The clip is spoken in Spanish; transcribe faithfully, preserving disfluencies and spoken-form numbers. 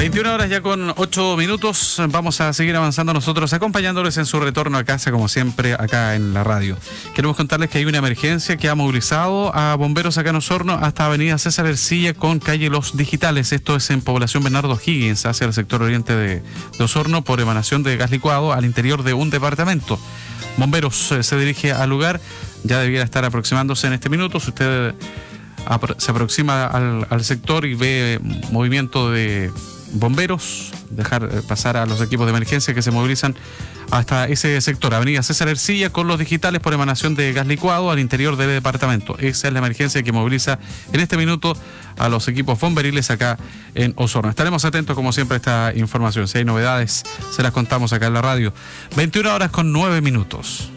veintiuna horas ya con ocho minutos. Vamos a seguir avanzando nosotros, acompañándoles en su retorno a casa, como siempre, acá en la radio. Queremos contarles que hay una emergencia que ha movilizado a bomberos acá en Osorno hasta Avenida César Ercilla con calle Los Digitales. Esto es en población Bernardo Higgins, hacia el sector oriente de, de Osorno, por emanación de gas licuado al interior de un departamento. Bomberos eh, se dirige al lugar, ya debiera estar aproximándose en este minuto. Si usted apro- se aproxima al, al sector y ve movimiento de bomberos, dejar eh, pasar a los equipos de emergencia que se movilizan hasta ese sector, Avenida César Ercilla, con los digitales por emanación de gas licuado al interior del departamento. Esa es la emergencia que moviliza en este minuto a los equipos bomberiles acá en Osorno. Estaremos atentos, como siempre, a esta información. Si hay novedades, se las contamos acá en la radio. veintiuna horas con nueve minutos.